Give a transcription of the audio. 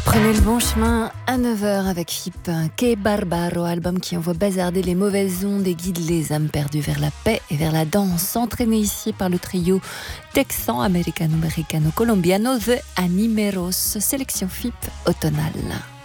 Prenez le bon chemin à 9h avec Philippe. Que Barbaro, album qui envoie bazarder les mauvaises ondes et guide les âmes perdues vers la paix et vers la danse. Entraîné ici par le trio texan, américano-colombiano The Animeros, sélection Philippe automnale.